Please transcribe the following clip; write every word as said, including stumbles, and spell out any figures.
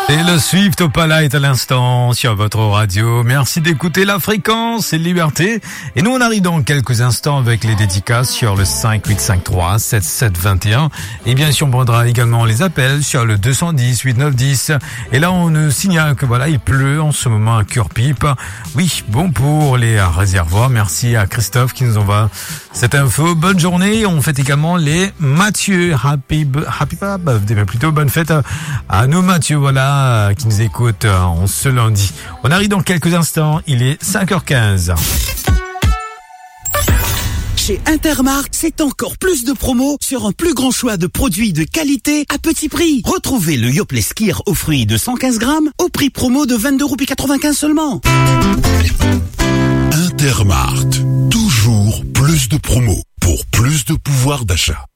Et le Swift Opala est à l'instant sur votre radio. Merci d'écouter la fréquence et liberté. Et nous, on arrive dans quelques instants avec les dédicaces sur le cinq huit cinq trois sept sept deux un. Et bien sûr, on prendra également les appels sur le deux un zéro huit neuf dix. Et là, on nous signale que voilà, il pleut en ce moment à Cure-Pipe. Oui, bon pour les réservoirs. Merci à Christophe qui nous envoie cette info. Bonne journée. On fête également les Mathieu. Happy, happy, birthday, mais plutôt bonne fête à, à nous Mathieu, voilà, qui nous écoute en ce lundi. On arrive dans quelques instants. Il est cinq heures quinze. Chez Intermarkt, c'est encore plus de promos sur un plus grand choix de produits de qualité à petit prix. Retrouvez le Yoplait Skier aux fruits de cent quinze grammes au prix promo de vingt-deux euros quatre-vingt-quinze seulement. Intermarkt, toujours plus de promos pour plus de pouvoir d'achat.